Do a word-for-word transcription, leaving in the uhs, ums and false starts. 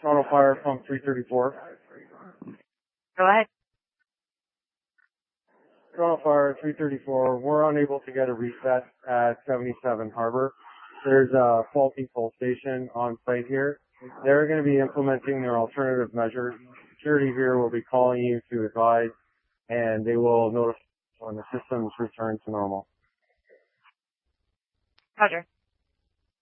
Toronto Fire Pump three thirty-four. Go ahead. Toronto Fire three thirty-four. We're unable to get a reset at seventy-seven Harbor. There's a faulty pull station on site here. They're going to be implementing their alternative measures. Security here will be calling you to advise, and they will notify when the systems return to normal. Roger.